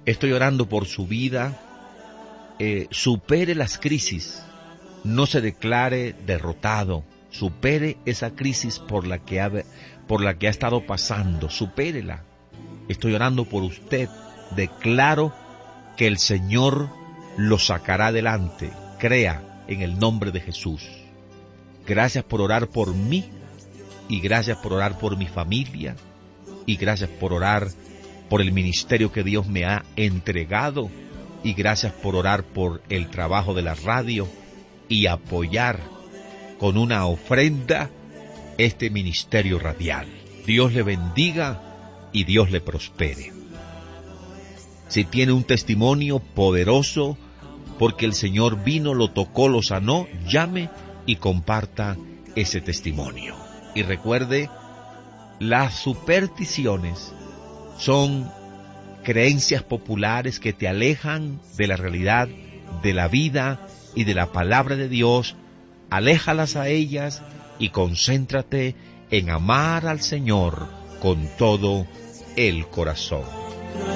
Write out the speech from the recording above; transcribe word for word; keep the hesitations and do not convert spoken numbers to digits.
Estoy orando por su vida. Eh, supere las crisis. No se declare derrotado. Supere esa crisis por la que ha, por la que ha estado pasando. Supérela. Estoy orando por usted. Declaro que el Señor lo sacará adelante. Crea en el nombre de Jesús. Gracias por orar por mí. Y gracias por orar por mi familia. Y gracias por orar por el ministerio que Dios me ha entregado. Y gracias por orar por el trabajo de la radio y apoyar con una ofrenda este ministerio radial. Dios le bendiga y Dios le prospere. Si tiene un testimonio poderoso, porque el Señor vino, lo tocó, lo sanó, llame y comparta ese testimonio. Y recuerde, las supersticiones son creencias populares que te alejan de la realidad, de la vida y de la palabra de Dios. Aléjalas a ellas y concéntrate en amar al Señor con todo el corazón.